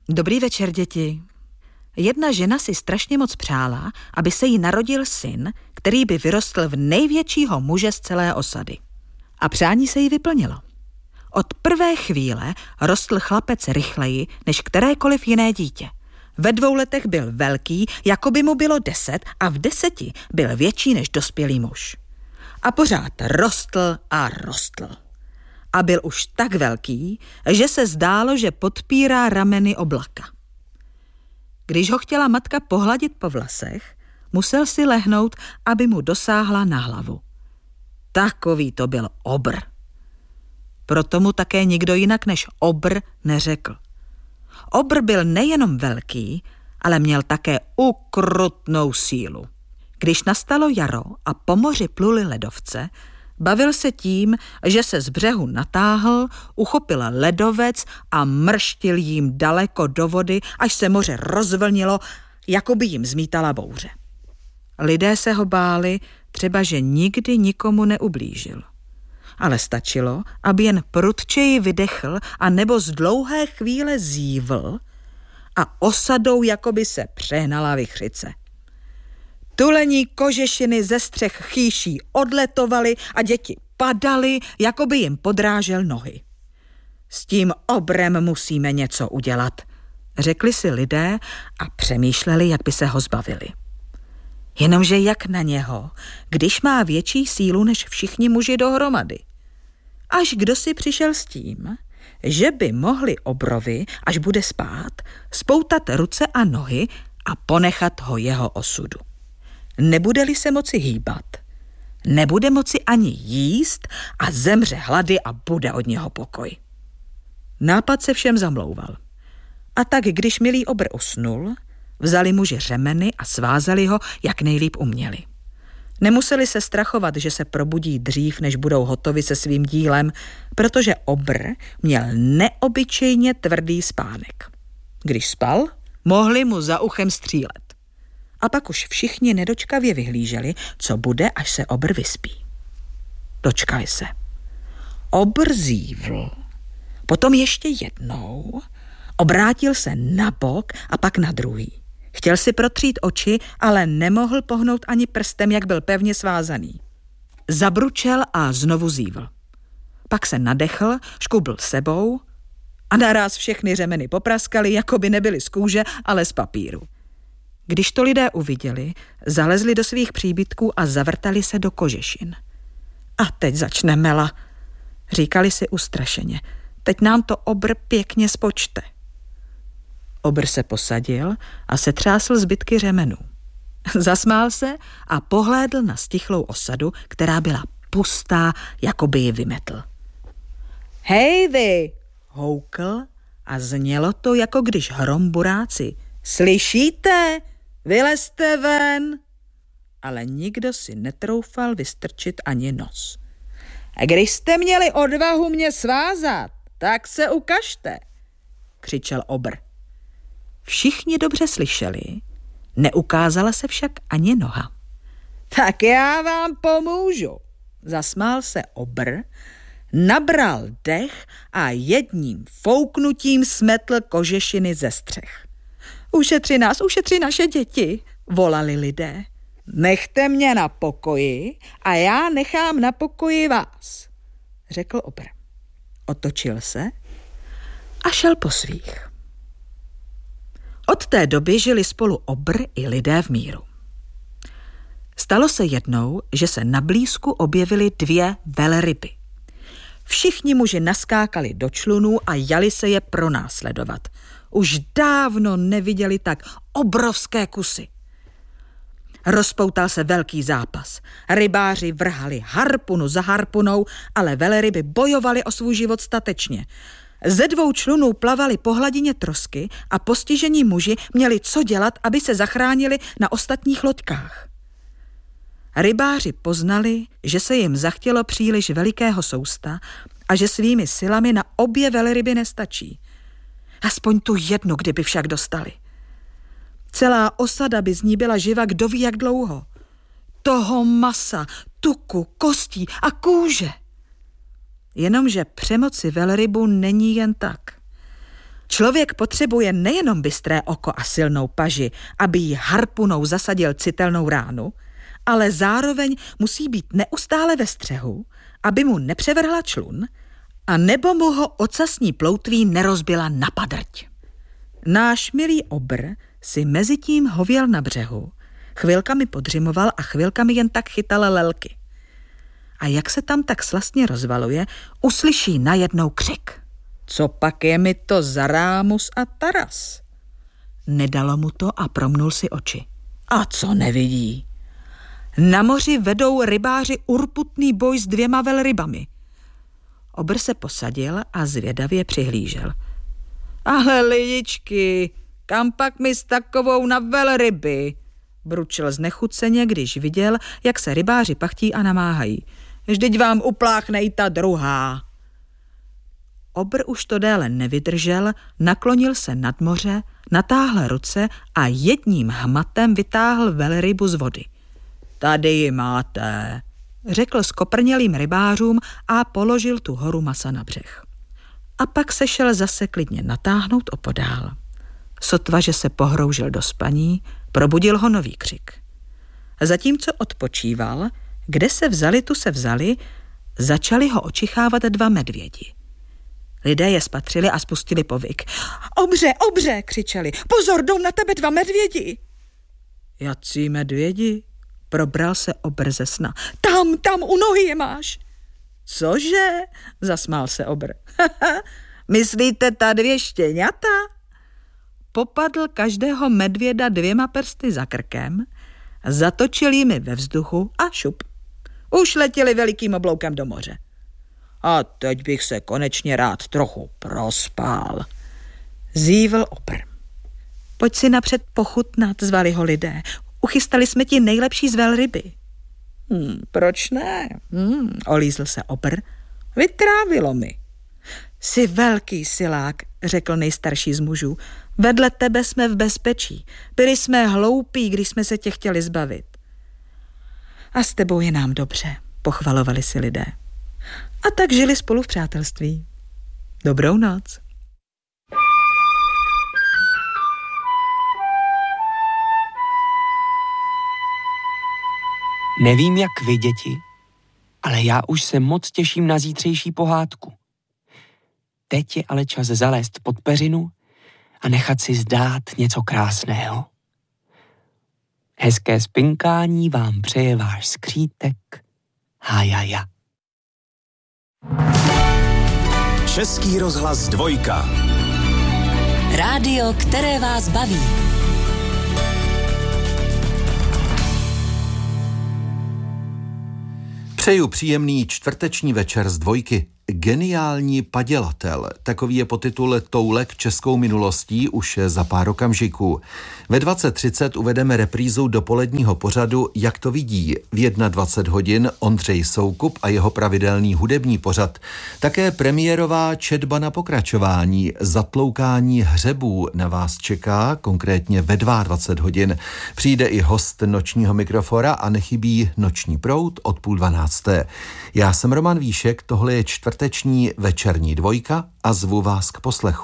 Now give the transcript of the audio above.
Dobrý večer, děti. Jedna žena si strašně moc přála, aby se jí narodil syn, který by vyrostl v největšího muže z celé osady. A přání se jí vyplnilo. Od prvé chvíle rostl chlapec rychleji než kterékoliv jiné dítě. Ve 2 letech byl velký, jako by mu bylo 10, a v 10 byl větší než dospělý muž. A pořád rostl a rostl. A byl už tak velký, že se zdálo, že podpírá rameny oblaka. Když ho chtěla matka pohladit po vlasech, musel si lehnout, aby mu dosáhla na hlavu. Takový to byl obr. Proto mu také nikdo jinak než obr neřekl. Obr byl nejenom velký, ale měl také ukrutnou sílu. Když nastalo jaro a po moři pluly ledovce, bavil se tím, že se z břehu natáhl, uchopil ledovec a mrštil jím daleko do vody, až se moře rozvlnilo, jako by jim zmítala bouře. Lidé se ho báli, třeba že nikdy nikomu neublížil. Ale stačilo, aby jen prudčeji vydechl a nebo z dlouhé chvíle zívl a osadou jakoby se přehnala vichřice. Tulení kožešiny ze střech chýší odletovaly a děti padaly, jako by jim podrážel nohy. S tím obrem musíme něco udělat, řekli si lidé a přemýšleli, jak by se ho zbavili. Jenomže jak na něho, když má větší sílu než všichni muži dohromady. Až kdo si přišel s tím, že by mohli obrovi, až bude spát, spoutat ruce a nohy a ponechat ho jeho osudu. Nebude-li se moci hýbat, nebude moci ani jíst a zemře hlady a bude od něho pokoj. Nápad se všem zamlouval. A tak, když milý obr usnul, vzali muži řemeny a svázali ho, jak nejlíp uměli. Nemuseli se strachovat, že se probudí dřív, než budou hotovi se svým dílem, protože obr měl neobyčejně tvrdý spánek. Když spal, mohli mu za uchem střílet. A pak už všichni nedočkavě vyhlíželi, co bude, až se obr vyspí. Dočkali se. Obr zívl, potom ještě jednou, obrátil se na bok a pak na druhý. Chtěl si protřít oči, ale nemohl pohnout ani prstem, jak byl pevně svázaný. Zabručel a znovu zívl. Pak se nadechl, škubl sebou a naráz všechny řemeny popraskaly, jako by nebyly z kůže, ale z papíru. Když to lidé uviděli, zalezli do svých příbytků a zavrtali se do kožešin. A teď začne mela, říkali si ustrašeně. Teď nám to obr pěkně spočte. Obr se posadil a setřásl zbytky řemenů. Zasmál se a pohlédl na stichlou osadu, která byla pustá, jako by ji vymetl. Hej vy, houkl a znělo to, jako když hrom buráci. Slyšíte? Vylezte ven! Ale nikdo si netroufal vystrčit ani nos. A když jste měli odvahu mě svázat, tak se ukažte, křičel obr. Všichni dobře slyšeli, neukázala se však ani noha. Tak já vám pomůžu, zasmál se obr, nabral dech a jedním fouknutím smetl kožešiny ze střech. Ušetři nás, ušetři naše děti, volali lidé. Nechte mě na pokoji a já nechám na pokoji vás, řekl obr. Otočil se a šel po svých. Od té doby žili spolu obr i lidé v míru. Stalo se jednou, že se na blízku objevily 2 velryby. Všichni muži naskákali do člunů a jali se je pronásledovat. Už dávno neviděli tak obrovské kusy. Rozpoutal se velký zápas. Rybáři vrhali harpunu za harpunou, ale velryby bojovali o svůj život statečně. Ze 2 člunů plavali po hladině trosky a postižení muži měli co dělat, aby se zachránili na ostatních loďkách. Rybáři poznali, že se jim zachtělo příliš velikého sousta a že svými silami na obě velryby nestačí. Aspoň tu jednu, kdyby však dostali. Celá osada by z ní byla živa kdo ví jak dlouho. Toho masa, tuku, kostí a kůže. Jenomže přemoci velrybu není jen tak. Člověk potřebuje nejenom bystré oko a silnou paži, aby jí harpunou zasadil citelnou ránu, ale zároveň musí být neustále ve střehu, aby mu nepřevrhla člun a nebo mu ho ocasní ploutví nerozbila na padrť. Náš milý obr si mezitím hověl na břehu, chvilkami podřimoval a chvilkami jen tak chytal lelky. A jak se tam tak slastně rozvaluje, uslyší najednou křik. Co pak je mi to za rámus a taras? Nedalo mu to a promnul si oči. A co nevidí? Na moři vedou rybáři urputný boj s 2 velrybami. Obr se posadil a zvědavě přihlížel. Ale lidičky, kam pak mi s takovou na velryby? Bručil znechuceně, když viděl, jak se rybáři pachtí a namáhají. Vždyť vám upláchne i ta druhá. Obr už to déle nevydržel, naklonil se nad moře, natáhl ruce a jedním hmatem vytáhl velrybu z vody. Tady ji máte, řekl skoprnělým rybářům a položil tu horu masa na břeh. A pak se šel zase klidně natáhnout opodál. Sotva, že se pohroužil do spaní, probudil ho nový křik. Zatímco odpočíval, kde se vzali, tu se vzali, začali ho očichávat 2 medvědi. Lidé je spatřili a spustili povyk. Obře, obře, křičeli, pozor, jdou na tebe 2 medvědi. Jací medvědi? Probral se obr ze sna. Tam, u nohy je máš. Cože? Zasmál se obr. Myslíte ta 2 štěňata? Popadl každého medvěda 2 prsty za krkem, zatočil jimi ve vzduchu a šup. Už letěli velikým obloukem do moře. A teď bych se konečně rád trochu prospal, zívl obr. Pojď si napřed pochutnat, zvali ho lidé. Uchystali jsme ti nejlepší z velryby. Proč ne? Olízl se obr. Vytrávilo mi. Jsi velký silák, řekl nejstarší z mužů. Vedle tebe jsme v bezpečí. Byli jsme hloupí, když jsme se tě chtěli zbavit. A s tebou je nám dobře, pochvalovali si lidé. A tak žili spolu v přátelství. Dobrou noc. Nevím, jak vy, děti, ale já už se moc těším na zítřejší pohádku. Teď je ale čas zalézt pod peřinu a nechat si zdát něco krásného. Hezké spinkání vám přeje váš skřítek Hájaja. Český rozhlas 2. Rádio, které vás baví. Přeju příjemný čtvrteční večer z 2. Geniální padělatel, takový je podtitul Toulek českou minulostí už za pár okamžiků. Ve 20:30 uvedeme reprízu dopoledního pořadu Jak to vidí. V 21 hodin Ondřej Soukup a jeho pravidelný hudební pořad. Také premiérová četba na pokračování, Zatloukání hřebů na vás čeká, konkrétně ve 22 hodin. Přijde i host nočního mikrofora a nechybí Noční proud od 11:30. Já jsem Roman Víšek, tohle je čtvrteční večerní 2 a zvu vás k poslechu.